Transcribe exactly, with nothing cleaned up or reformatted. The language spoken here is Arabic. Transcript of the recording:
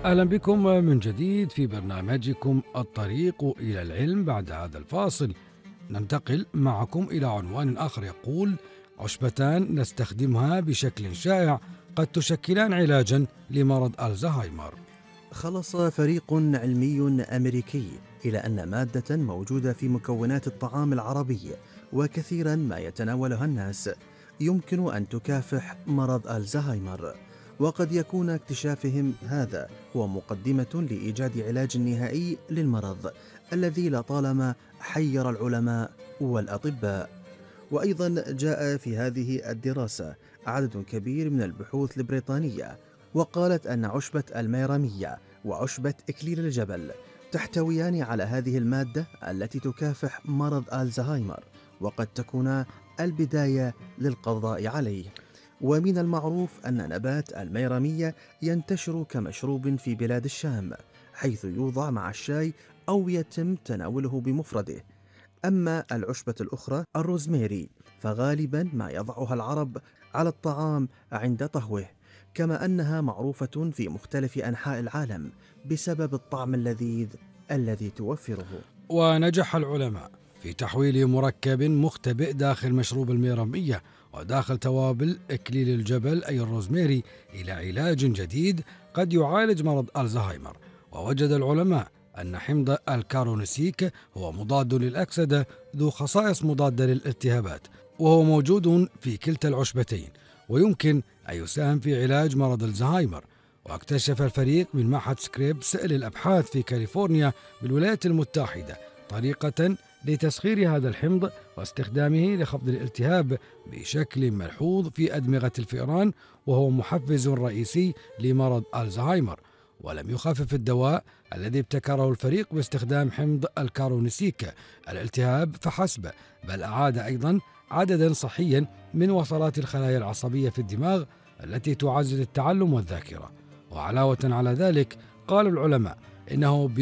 أهلا بكم من جديد في برنامجكم الطريق إلى العلم. بعد هذا الفاصل ننتقل معكم إلى عنوان آخر يقول: عشبتان نستخدمها بشكل شائع قد تشكلان علاجا لمرض الزهايمر. خلص فريق علمي أمريكي إلى أن مادة موجودة في مكونات الطعام العربي وكثيرا ما يتناولها الناس يمكن أن تكافح مرض الزهايمر. وقد يكون اكتشافهم هذا هو مقدمة لإيجاد علاج نهائي للمرض الذي لطالما حير العلماء والأطباء. وأيضا جاء في هذه الدراسة عدد كبير من البحوث البريطانية، وقالت أن عشبة الميرمية وعشبة إكليل الجبل تحتويان على هذه المادة التي تكافح مرض الزهايمر، وقد تكون البداية للقضاء عليه. ومن المعروف أن نبات الميرمية ينتشر كمشروب في بلاد الشام، حيث يوضع مع الشاي أو يتم تناوله بمفرده. أما العشبة الأخرى الروزميري فغالبا ما يضعها العرب على الطعام عند طهوه، كما أنها معروفة في مختلف أنحاء العالم بسبب الطعم اللذيذ الذي توفره. ونجح العلماء في تحويل مركب مختبئ داخل مشروب الميرمية وداخل توابل إكليل الجبل أي الروزميري إلى علاج جديد قد يعالج مرض الزهايمر. ووجد العلماء أن حمض الكارونيسيك هو مضاد للأكسدة ذو خصائص مضادة للالتهابات، وهو موجود في كلتا العشبتين ويمكن أن يساهم في علاج مرض الزهايمر. واكتشف الفريق من معهد سكريبس للأبحاث في كاليفورنيا بالولايات المتحدة طريقة لتسخير هذا الحمض واستخدامه لخفض الالتهاب بشكل ملحوظ في أدمغة الفئران، وهو محفز رئيسي لمرض الزهايمر. ولم يخفف الدواء الذي ابتكره الفريق باستخدام حمض الكارونيسيك الالتهاب فحسب، بل أعاد أيضا عددا صحيا من وصلات الخلايا العصبية في الدماغ التي تعزز التعلم والذاكرة. وعلاوة على ذلك قال العلماء إنه